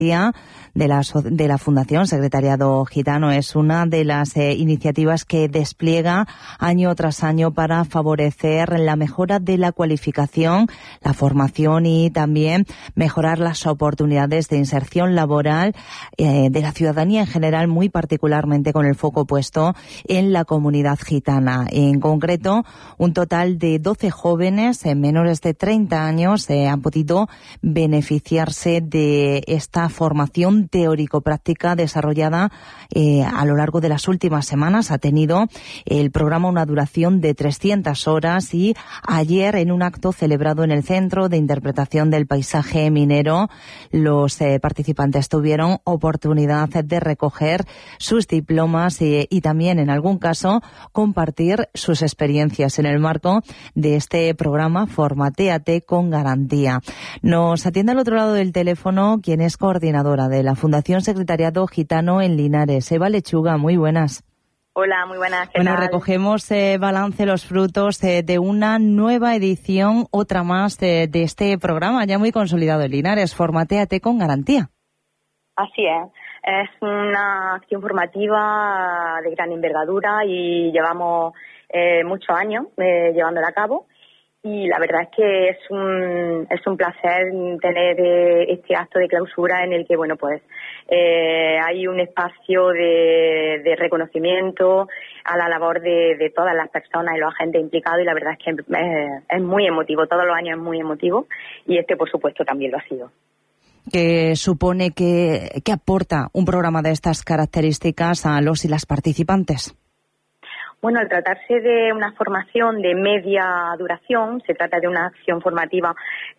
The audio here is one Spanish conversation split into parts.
de la Fundación Secretariado Gitano. Es una de las iniciativas que despliega año tras año para favorecer la mejora de la cualificación, la formación y también mejorar las oportunidades de inserción laboral de la ciudadanía en general, muy particularmente con el foco puesto en la comunidad gitana. En concreto, un total de 12 jóvenes menores de 30 años han podido beneficiarse de esta formación teórico-práctica desarrollada a lo largo de las últimas semanas. Ha tenido el programa una duración de 300 horas y ayer, en un acto celebrado en el Centro de Interpretación del Paisaje Minero, los participantes tuvieron oportunidad de recoger sus diplomas y también, en algún caso, compartir sus experiencias en el marco de este programa Formatéate con Garantía. Nos atiende al otro lado del teléfono quien es coordinadora de la Fundación Secretariado Gitano en Linares, Eva Lechuga. Muy buenas. Hola, muy buenas. Bueno, recogemos balance, los frutos de una nueva edición, otra más de este programa ya muy consolidado en Linares, Formatéate con Garantía. Así es una acción formativa de gran envergadura y llevamos muchos años llevándola a cabo. Y la verdad es que es un placer tener este acto de clausura en el que, bueno, pues hay un espacio de reconocimiento a la labor de todas las personas y los agentes implicados, y la verdad es que es muy emotivo. Todos los años es muy emotivo y este, por supuesto, también lo ha sido. ¿Qué supone, que aporta un programa de estas características a los y las participantes? Bueno, al tratarse de una formación de media duración, se trata de una acción formativa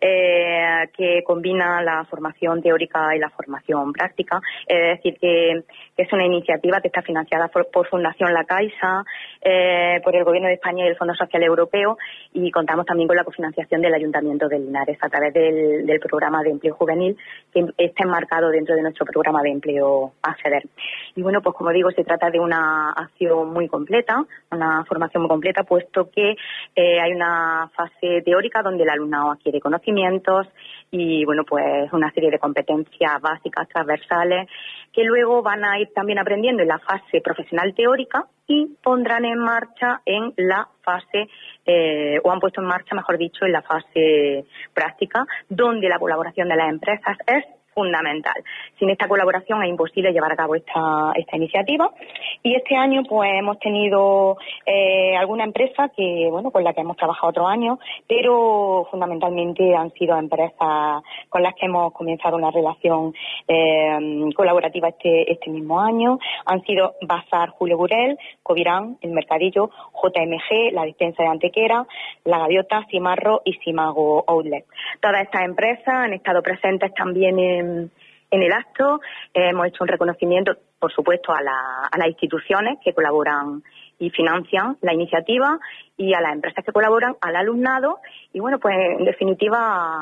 que combina la formación teórica y la formación práctica. Es decir, que es una iniciativa que está financiada por Fundación La Caixa, por el Gobierno de España y el Fondo Social Europeo, y contamos también con la cofinanciación del Ayuntamiento de Linares a través del programa de empleo juvenil, que está enmarcado dentro de nuestro programa de empleo Acceder. Y bueno, pues como digo, se trata de una acción muy completa, una formación muy completa, puesto que hay una fase teórica donde el alumnado adquiere conocimientos y, bueno, pues una serie de competencias básicas, transversales, que luego van a ir también aprendiendo en la fase profesional teórica y pondrán en marcha en la fase, o han puesto en marcha, mejor dicho, en la fase práctica, donde la colaboración de las empresas es fundamental. Sin esta colaboración es imposible llevar a cabo esta iniciativa. Y este año pues hemos tenido alguna empresa que, bueno, con la que hemos trabajado otros años, pero fundamentalmente han sido empresas con las que hemos comenzado una relación colaborativa este mismo año. Han sido Bazar Julio Burel, Covirán, El Mercadillo, JMG, la Despensa de Antequera, La Gaviota, Cimarro y Simago Outlet. Todas estas empresas han estado presentes también en el acto. Hemos hecho un reconocimiento, por supuesto, a las instituciones que colaboran y financian la iniciativa, y a las empresas que colaboran, al alumnado y, bueno, pues en definitiva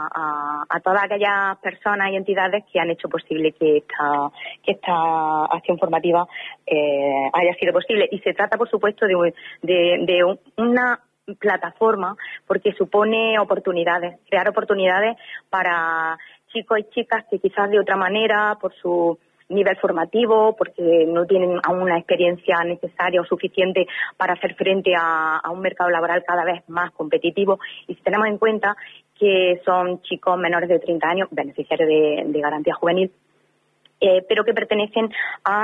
a todas aquellas personas y entidades que han hecho posible que esta acción formativa haya sido posible. Y se trata, por supuesto, de una plataforma, porque supone oportunidades, crear oportunidades para chicos y chicas que quizás de otra manera, por su nivel formativo, porque no tienen aún una experiencia necesaria o suficiente para hacer frente a un mercado laboral cada vez más competitivo. Y si tenemos en cuenta que son chicos menores de 30 años, beneficiarios de garantía juvenil, pero que pertenecen a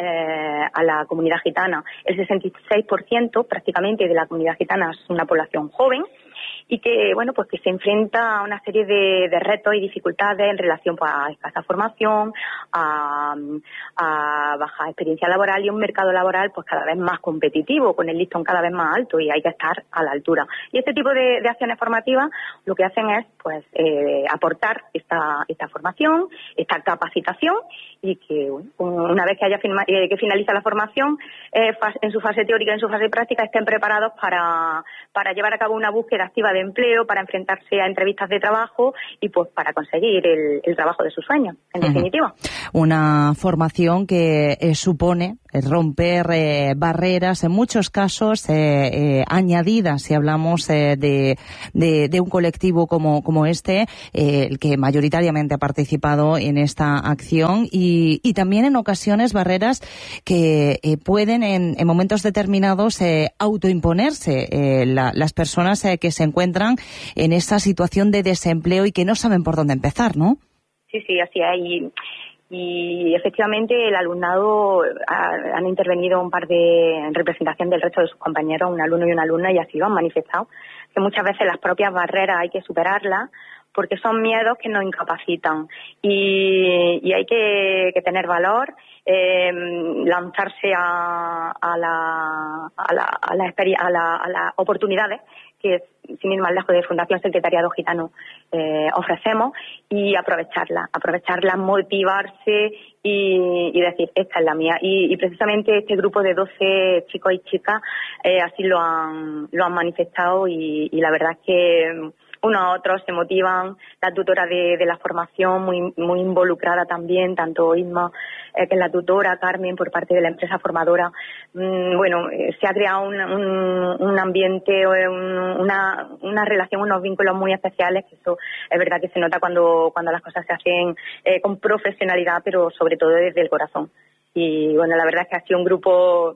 la comunidad gitana. El 66% prácticamente de la comunidad gitana es una población joven, y que, bueno, pues que se enfrenta a una serie de retos y dificultades en relación, pues, a escasa formación, a baja experiencia laboral y un mercado laboral pues cada vez más competitivo, con el listón cada vez más alto, y hay que estar a la altura. Y este tipo de acciones formativas lo que hacen es, pues, aportar esta formación, esta capacitación, y que, bueno, una vez que finaliza la formación, en su fase teórica y en su fase práctica, estén preparados para llevar a cabo una búsqueda activa de empleo, para enfrentarse a entrevistas de trabajo y, pues, para conseguir el trabajo de sus sueños, en definitiva. Una formación que supone romper barreras, en muchos casos añadidas, si hablamos de un colectivo como este, el que mayoritariamente ha participado en esta acción, y también en ocasiones barreras que pueden en momentos determinados autoimponerse las personas que se encuentran en esa situación de desempleo y que no saben por dónde empezar, ¿no? Sí, así es. Y efectivamente el alumnado han intervenido un par en representación del resto de sus compañeros, un alumno y una alumna, y así lo han manifestado, que muchas veces las propias barreras hay que superarlas porque son miedos que nos incapacitan y hay que tener valor, lanzarse a las oportunidades que, sin ir más lejos, de Fundación Secretariado Gitano ofrecemos, y aprovecharla, motivarse y decir, esta es la mía. Y precisamente este grupo de 12 chicos y chicas así lo han manifestado, y la verdad es que unos a otros se motivan. La tutora de la formación, muy involucrada también, tanto Isma, que es la tutora, Carmen, por parte de la empresa formadora. Se ha creado un ambiente, una relación, unos vínculos muy especiales, que eso es verdad que se nota cuando las cosas se hacen con profesionalidad, pero sobre todo desde el corazón. Y bueno, la verdad es que ha sido un grupo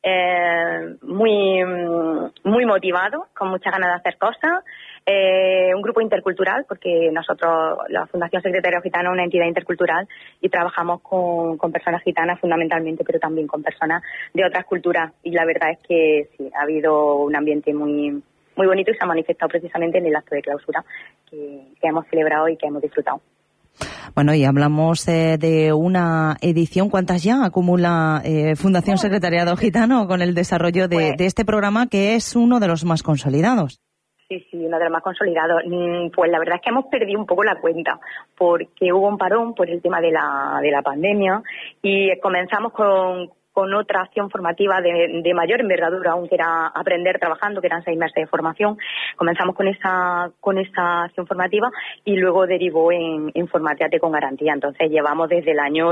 muy motivado, con muchas ganas de hacer cosas. Un grupo intercultural, porque nosotros, la Fundación Secretariado Gitano, es una entidad intercultural y trabajamos con personas gitanas fundamentalmente, pero también con personas de otras culturas. Y la verdad es que sí, ha habido un ambiente muy bonito, y se ha manifestado precisamente en el acto de clausura que hemos celebrado y que hemos disfrutado. Bueno, y hablamos de una edición. ¿Cuántas ya acumula Fundación Secretariado Gitano con el desarrollo de este programa, que es uno de los más consolidados? Sí, uno de los más consolidados. Pues la verdad es que hemos perdido un poco la cuenta, porque hubo un parón por el tema de la pandemia, y comenzamos con otra acción formativa de mayor envergadura, aún, que era Aprender Trabajando, que eran 6 meses de formación. Comenzamos con esa acción formativa, y luego derivó en Formateate con Garantía. Entonces llevamos desde el año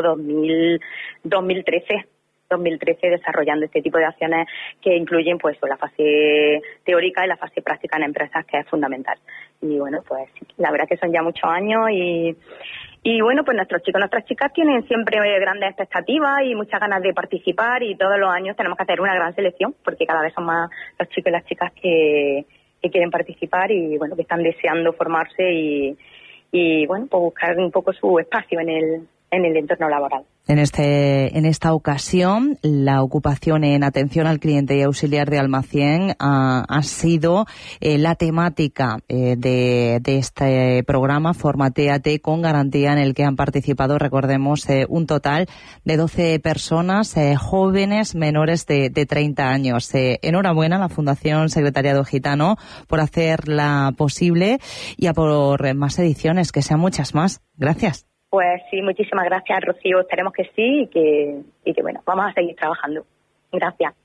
2013 desarrollando este tipo de acciones, que incluyen pues la fase teórica y la fase práctica en empresas, que es fundamental. Y bueno, pues la verdad que son ya muchos años, y bueno, pues nuestros chicos, nuestras chicas tienen siempre grandes expectativas y muchas ganas de participar, y todos los años tenemos que hacer una gran selección, porque cada vez son más los chicos y las chicas que quieren participar, y bueno, que están deseando formarse y bueno, pues buscar un poco su espacio en el entorno laboral. En esta ocasión, la ocupación en atención al cliente y auxiliar de almacén ha sido la temática de este programa Formateate con Garantía, en el que han participado, recordemos, un total de 12 personas, jóvenes menores de 30 años. Enhorabuena a la Fundación Secretariado Gitano por hacerla posible, y a por más ediciones, que sean muchas más. Gracias. Pues sí, muchísimas gracias, Rocío. Esperemos que sí, y que bueno, vamos a seguir trabajando. Gracias.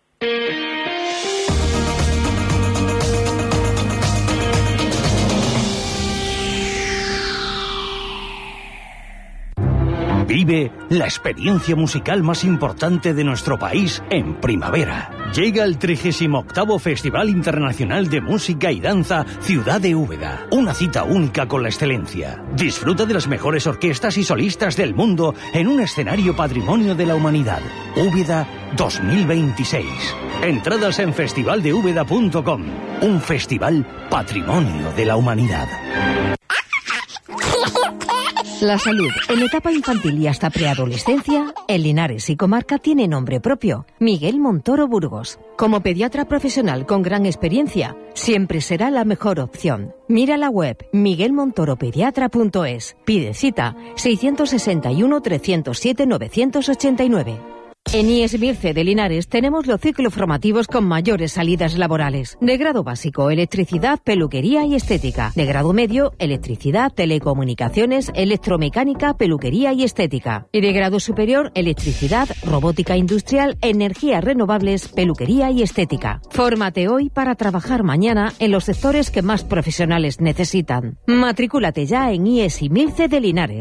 Vive la experiencia musical más importante de nuestro país en primavera. Llega el 38º Festival Internacional de Música y Danza Ciudad de Úbeda. Una cita única con la excelencia. Disfruta de las mejores orquestas y solistas del mundo en un escenario patrimonio de la humanidad. Úbeda 2026. Entradas en festivaldeúbeda.com. Un festival patrimonio de la humanidad. La salud en etapa infantil y hasta preadolescencia, en Linares y comarca, tiene nombre propio: Miguel Montoro Burgos. Como pediatra profesional con gran experiencia, siempre será la mejor opción. Mira la web miguelmontoropediatra.es. Pide cita 661 307 989. En IES Mirce de Linares tenemos los ciclos formativos con mayores salidas laborales. De grado básico, electricidad, peluquería y estética. De grado medio, electricidad, telecomunicaciones, electromecánica, peluquería y estética. Y de grado superior, electricidad, robótica industrial, energías renovables, peluquería y estética. Fórmate hoy para trabajar mañana en los sectores que más profesionales necesitan. Matricúlate ya en IES Mirce de Linares.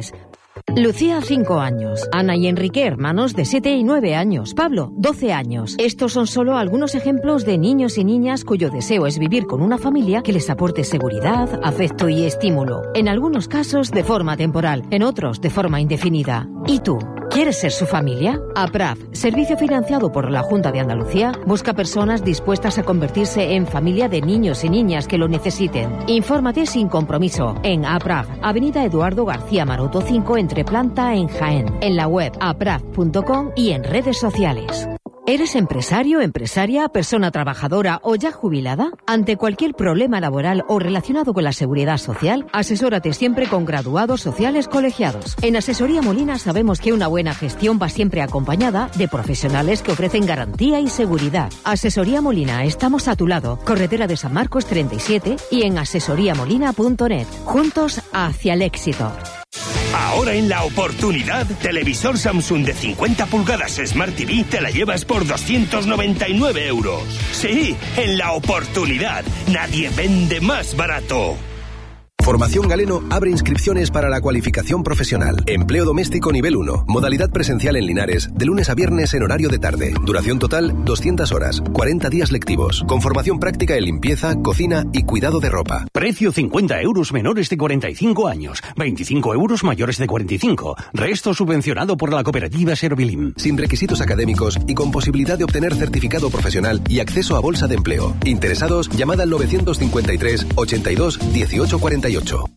Lucía, 5 años. Ana y Enrique, hermanos de 7 y 9 años. Pablo, 12 años. Estos son solo algunos ejemplos de niños y niñas cuyo deseo es vivir con una familia que les aporte seguridad, afecto y estímulo. En algunos casos de forma temporal, en otros de forma indefinida. ¿Y tú? ¿Quieres ser su familia? APRAF, servicio financiado por la Junta de Andalucía, busca personas dispuestas a convertirse en familia de niños y niñas que lo necesiten. Infórmate sin compromiso en APRAF, Avenida Eduardo García Maroto 5, entre planta en Jaén, en la web apraf.com y en redes sociales. ¿Eres empresario, empresaria, persona trabajadora o ya jubilada? Ante cualquier problema laboral o relacionado con la seguridad social, asesórate siempre con graduados sociales colegiados. En Asesoría Molina sabemos que una buena gestión va siempre acompañada de profesionales que ofrecen garantía y seguridad. Asesoría Molina, estamos a tu lado. Carretera de San Marcos 37 y en asesoriamolina.net. Juntos hacia el éxito. Ahora en La Oportunidad, televisor Samsung de 50 pulgadas Smart TV te la llevas por 299 euros. Sí, en La Oportunidad, nadie vende más barato. Formación Galeno abre inscripciones para la cualificación profesional. Empleo doméstico nivel 1. Modalidad presencial en Linares, de lunes a viernes en horario de tarde. Duración total, 200 horas, 40 días lectivos. Con formación práctica en limpieza, cocina y cuidado de ropa. Precio 50 euros menores de 45 años. 25 euros mayores de 45. Resto subvencionado por la cooperativa Servilim. Sin requisitos académicos y con posibilidad de obtener certificado profesional y acceso a bolsa de empleo. Interesados, llamad al 953 82 18 48.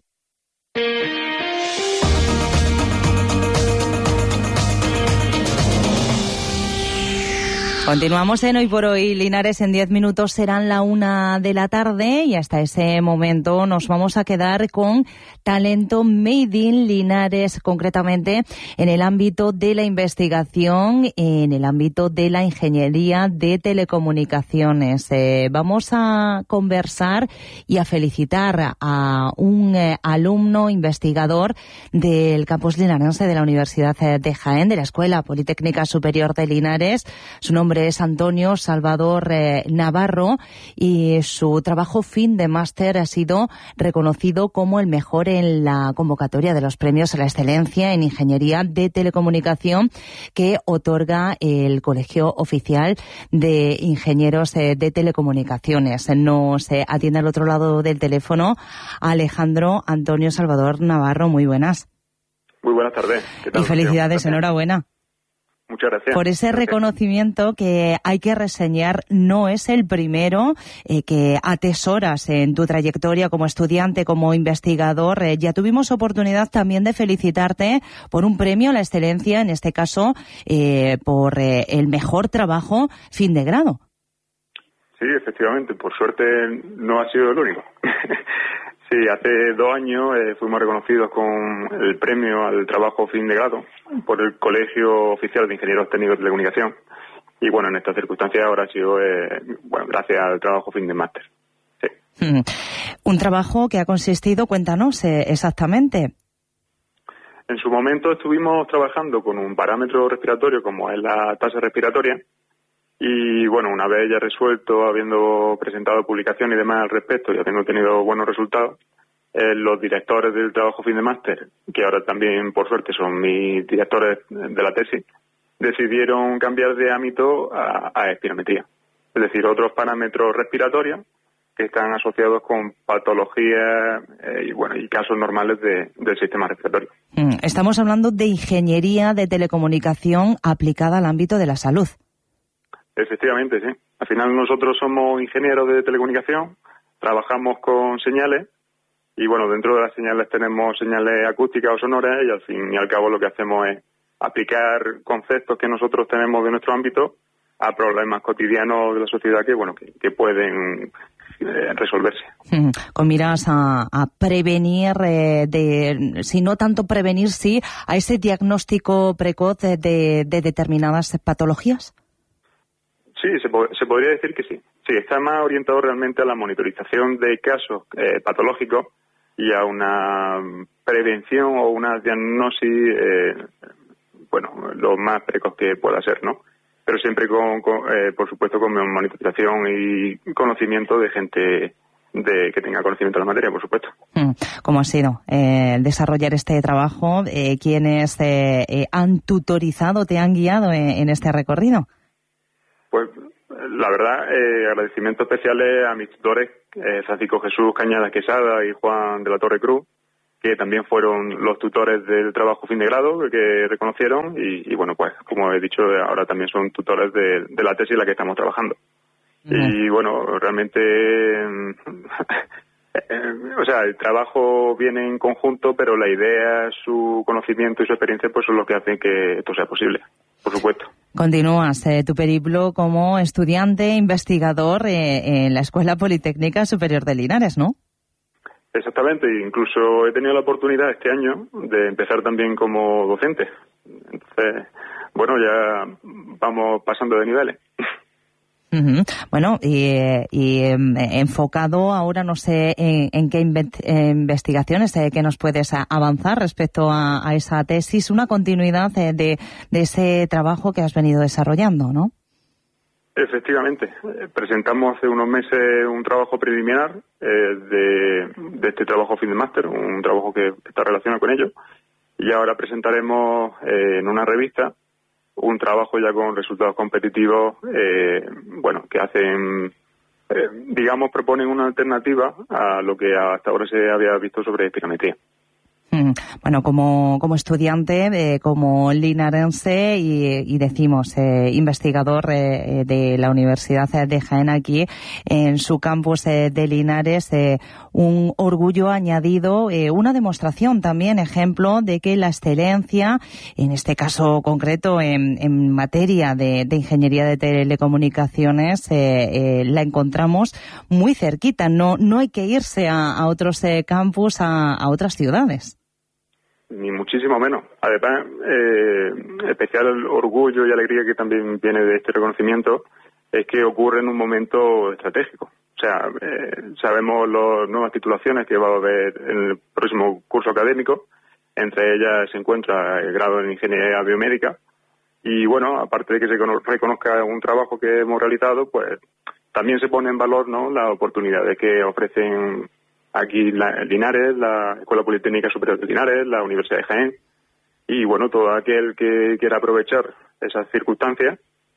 Continuamos en Hoy por Hoy, Linares. En 10 minutos serán la 1 de la tarde y hasta ese momento nos vamos a quedar con talento Made in Linares, concretamente en el ámbito de la investigación, en el ámbito de la ingeniería de telecomunicaciones. Vamos a conversar y a felicitar a un alumno investigador del campus linarense de la Universidad de Jaén, de la Escuela Politécnica Superior de Linares. Su nombre es Antonio Salvador Navarro y su trabajo fin de máster ha sido reconocido como el mejor en la convocatoria de los premios a la excelencia en ingeniería de telecomunicación que otorga el Colegio Oficial de Ingenieros de Telecomunicaciones. Nos atiende al otro lado del teléfono Alejandro Antonio Salvador Navarro. Muy buenas. Muy buenas tardes. ¿Qué tal? Y felicidades, enhorabuena. Muchas gracias. Por ese reconocimiento que hay que reseñar, no es el primero que atesoras en tu trayectoria como estudiante, como investigador. Ya tuvimos oportunidad también de felicitarte por un premio a la excelencia, en este caso por el mejor trabajo fin de grado. Sí, efectivamente. Por suerte no ha sido el único. Sí, hace 2 años fuimos reconocidos con el premio al trabajo fin de grado por el Colegio Oficial de Ingenieros Técnicos de Telecomunicación. Y bueno, en estas circunstancias ahora ha sido, gracias al trabajo fin de máster. Sí. Un trabajo que ha consistido, cuéntanos exactamente. En su momento estuvimos trabajando con un parámetro respiratorio como es la tasa respiratoria. Y bueno, una vez ya resuelto, habiendo presentado publicaciones y demás al respecto y habiendo tenido buenos resultados, los directores del trabajo fin de máster, que ahora también por suerte son mis directores de la tesis, decidieron cambiar de ámbito a espirometría. Es decir, otros parámetros respiratorios que están asociados con patologías y casos normales del sistema respiratorio. Estamos hablando de ingeniería de telecomunicación aplicada al ámbito de la salud. Efectivamente, sí. Al final nosotros somos ingenieros de telecomunicación, trabajamos con señales y bueno, dentro de las señales tenemos señales acústicas o sonoras y al fin y al cabo lo que hacemos es aplicar conceptos que nosotros tenemos de nuestro ámbito a problemas cotidianos de la sociedad que pueden resolverse. Con miras a prevenir, si no tanto prevenir, sí, a ese diagnóstico precoz de determinadas patologías. Sí, se podría decir que sí. Sí, está más orientado realmente a la monitorización de casos patológicos y a una prevención o una diagnosis, lo más precoz que pueda ser, ¿no? Pero siempre por supuesto, con monitorización y conocimiento de gente que tenga conocimiento de la materia, por supuesto. ¿Cómo ha sido desarrollar este trabajo? ¿Quiénes han tutorizado, te han guiado en este recorrido? Pues la verdad, agradecimientos especiales a mis tutores, Francisco Jesús Cañada Quesada y Juan de la Torre Cruz, que también fueron los tutores del trabajo fin de grado que reconocieron y bueno, pues como he dicho, ahora también son tutores de la tesis en la que estamos trabajando. Y bueno, realmente, o sea, el trabajo viene en conjunto, pero la idea, su conocimiento y su experiencia pues son lo que hacen que esto sea posible, por supuesto. Continúas tu periplo como estudiante, investigador en la Escuela Politécnica Superior de Linares, ¿no? Exactamente, incluso he tenido la oportunidad este año de empezar también como docente. Entonces, bueno, ya vamos pasando de niveles. Bueno, y enfocado ahora, no sé en qué investigaciones que nos puedes avanzar respecto a esa tesis, una continuidad de ese trabajo que has venido desarrollando, ¿no? Efectivamente. Presentamos hace unos meses un trabajo preliminar de este trabajo fin de máster, un trabajo que está relacionado con ello, y ahora presentaremos en una revista un trabajo ya con resultados competitivos, bueno, que hacen, digamos, proponen una alternativa a lo que hasta ahora se había visto sobre espirometría. Bueno, como estudiante, como linarense y decimos investigador de la Universidad de Jaén aquí en su campus de Linares, un orgullo añadido, una demostración también, ejemplo de que la excelencia, en este caso concreto en materia de ingeniería de telecomunicaciones, la encontramos muy cerquita. No hay que irse a otros campus, a otras ciudades. Ni muchísimo menos. Además, especial orgullo y alegría que también viene de este reconocimiento es que ocurre en un momento estratégico. O sea, sabemos las nuevas titulaciones que va a haber en el próximo curso académico. Entre ellas se encuentra el grado en Ingeniería Biomédica. Y bueno, aparte de que se reconozca un trabajo que hemos realizado, pues también se pone en valor, ¿no?, las oportunidades que ofrecen aquí Linares, la Escuela Politécnica Superior de Linares, la Universidad de Jaén, y bueno, todo aquel que quiera aprovechar esas circunstancias,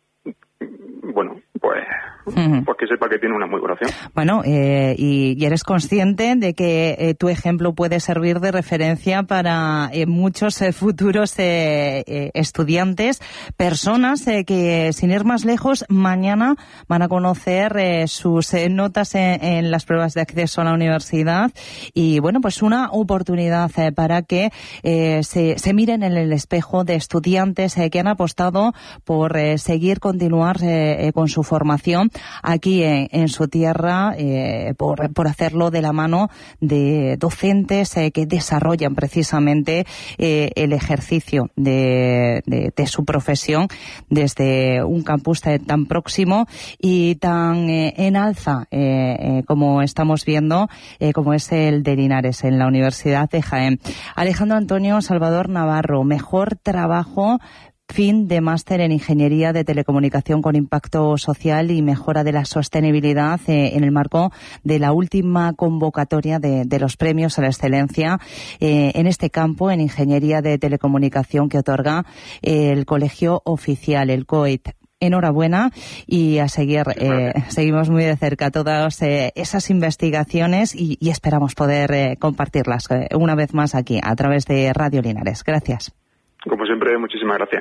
bueno, pues que sepa que tiene una muy buena opción. Bueno, y eres consciente de que tu ejemplo puede servir de referencia para muchos futuros estudiantes, personas que, sin ir más lejos, mañana van a conocer sus notas en las pruebas de acceso a la universidad y, bueno, pues una oportunidad para que se miren en el espejo de estudiantes que han apostado por continuar con su formación aquí en su tierra, por hacerlo de la mano de docentes que desarrollan precisamente el ejercicio de su profesión desde un campus tan próximo y tan en alza como estamos viendo, como es el de Linares, en la Universidad de Jaén. Alejandro Antonio Salvador Navarro, mejor trabajo fin de máster en Ingeniería de Telecomunicación con impacto social y mejora de la sostenibilidad en el marco de la última convocatoria de los premios a la excelencia en este campo, en Ingeniería de Telecomunicación, que otorga el Colegio Oficial, el COIT. Enhorabuena y a seguir, seguimos muy de cerca todas esas investigaciones y esperamos poder compartirlas una vez más aquí a través de Radio Linares. Gracias. Como siempre, muchísimas gracias.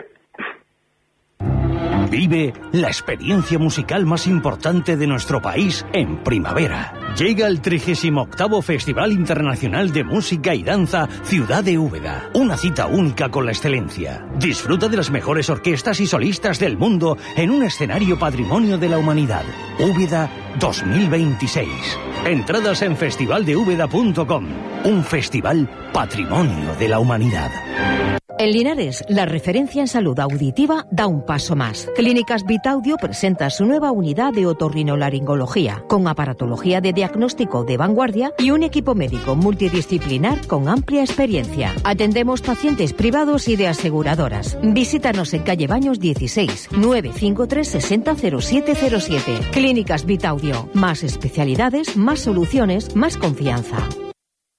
Vive la experiencia musical más importante de nuestro país en primavera. Llega el 38º Festival Internacional de Música y Danza Ciudad de Úbeda. Una cita única con la excelencia. Disfruta de las mejores orquestas y solistas del mundo en un escenario patrimonio de la humanidad. Úbeda 2026. Entradas en festivaldeúbeda.com. Un festival patrimonio de la humanidad. En Linares, la referencia en salud auditiva da un paso más. Clínicas Vitaudio presenta su nueva unidad de otorrinolaringología, con aparatología de diagnóstico de vanguardia y un equipo médico multidisciplinar con amplia experiencia. Atendemos pacientes privados y de aseguradoras. Visítanos en calle Baños 16, 953 60 0707. Clínicas Vitaudio. Más especialidades, más soluciones, más confianza.